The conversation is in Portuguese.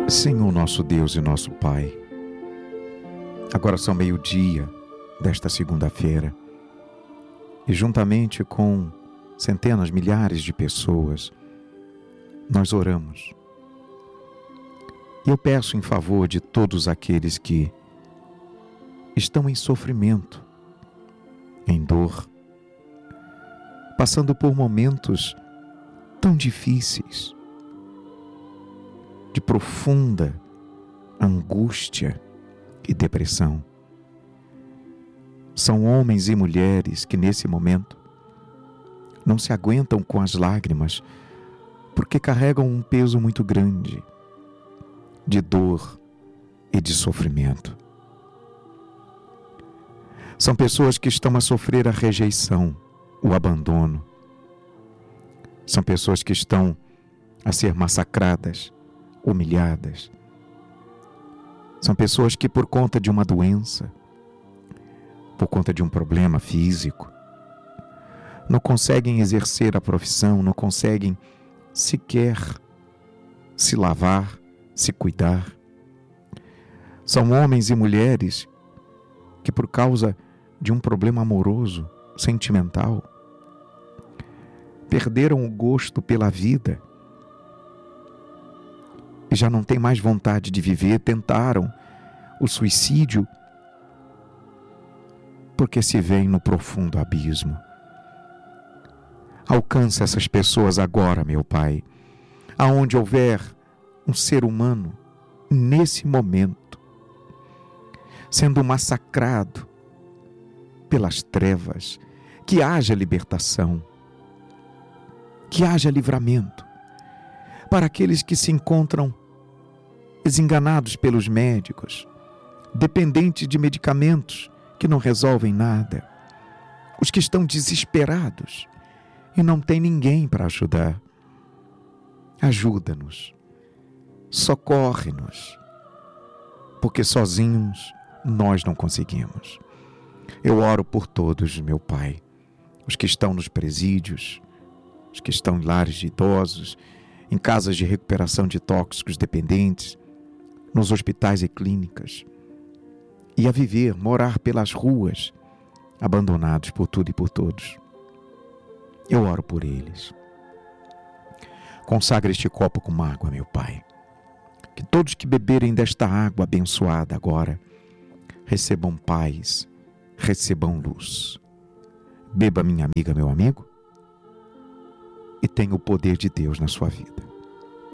Senhor nosso Deus e nosso Pai, agora são meio-dia desta segunda-feira e juntamente com centenas, milhares de pessoas, nós oramos. E eu peço em favor de todos aqueles que estão em sofrimento, em dor, passando por momentos tão difíceis, de profunda angústia e depressão. São homens e mulheres que nesse momento não se aguentam com as lágrimas porque carregam um peso muito grande de dor e de sofrimento. São pessoas que estão a sofrer a rejeição, o abandono. São pessoas que estão a ser massacradas, humilhadas. São pessoas que por conta de uma doença, por conta de um problema físico, não conseguem exercer a profissão, não conseguem sequer se lavar, se cuidar. São homens e mulheres que por causa de um problema amoroso, sentimental, perderam o gosto pela vida e já não têm mais vontade de viver, tentaram o suicídio porque se veem no profundo abismo. Alcança essas pessoas agora, meu Pai, aonde houver um ser humano nesse momento sendo massacrado pelas trevas, que haja libertação, que haja livramento para aqueles que se encontram desenganados pelos médicos, dependentes de medicamentos que não resolvem nada, os que estão desesperados e não tem ninguém para ajudar. Ajuda-nos, socorre-nos, porque sozinhos nós não conseguimos. Eu oro por todos, meu Pai, os que estão nos presídios, os que estão em lares de idosos, em casas de recuperação de tóxicos dependentes, nos hospitais e clínicas, e a viver, morar pelas ruas, abandonados por tudo e por todos. Eu oro por eles. Consagra este copo com água, meu Pai. Que todos que beberem desta água abençoada agora, recebam paz, recebam luz. Beba, minha amiga, meu amigo, e tenha o poder de Deus na sua vida.